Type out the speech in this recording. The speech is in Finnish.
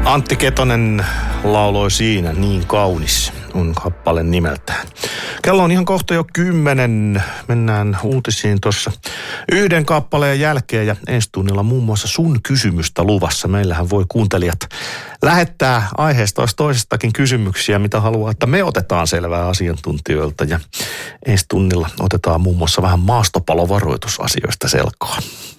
Antti Ketonen lauloi siinä Niin kaunis on kappale nimeltään. Kello on ihan kohta jo 10. Mennään uutisiin tuossa yhden kappaleen jälkeen ja ensi tunnilla muun muassa sun kysymystä luvassa. Meillähän voi kuuntelijat lähettää aiheesta toisestakin kysymyksiä, mitä haluaa, että me otetaan selvää asiantuntijoilta. Ja ensi tunnilla otetaan muun muassa vähän maastopalovaroitusasioista selkoa.